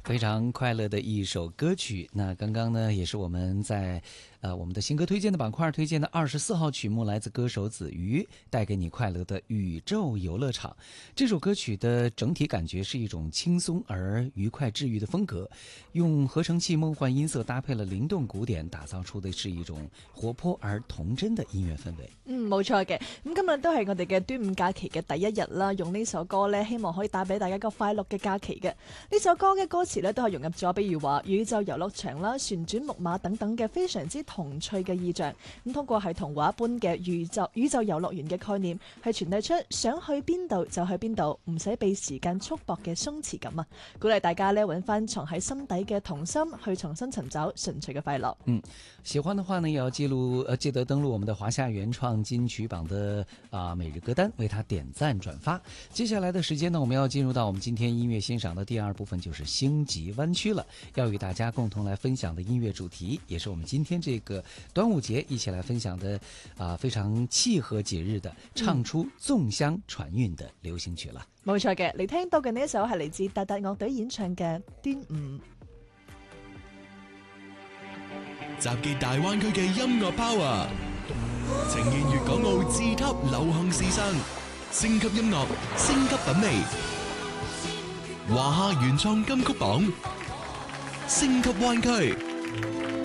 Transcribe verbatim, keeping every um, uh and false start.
非常快乐的一首歌曲。那刚刚呢，也是我们在呃我们的新歌推荐的板块推荐的二十四号曲目，来自歌手子瑜，带给你快乐的宇宙游乐场。这首歌曲的整体感觉是一种轻松而愉快治愈的風格，用合成器夢幻音色搭配了靈動鼓點，打造出的是一種活潑而童真的音樂氛圍。 嗯，冇錯嘅。咁今日都係我哋嘅端午假期嘅第一日啦，用呢首歌呢，希望可以帶俾大家一個快樂嘅假期嘅。呢首歌嘅歌詞呢，都係融入咗，比如話宇宙遊樂場啦、旋轉木馬等等嘅非常之童趣嘅意象。咁通過係童話般嘅宇宙宇宙遊樂園嘅概念，係傳遞出想去邊度就去邊度，唔使被時間束縛嘅鬆弛感啊！鼓勵大家呢，揾翻藏喺心底嘅童心，去重新尋找純粹嘅快樂。 嗯，喜歡的話呢，也要記錄呃，記得登錄我們的華夏原創金曲榜的啊、呃、每日歌單，為它點讚轉發。接下來的時間呢，我們要進入到我們今天音樂欣賞的第二部分，就是星級灣區了。要與大家共同來分享的音樂主題，也是我們今天這個端午節一起來分享的啊、呃、非常契合節日的，唱出粽香傳韻的流行曲了。 冇錯嘅，你聽到嘅呢一首係嚟自達達樂隊演唱嘅《端午》。 集結大灣區嘅音樂 power， 呈現粵港澳自級流行時尚，升級音樂，升級品味。華夏原創金曲榜，升級灣區。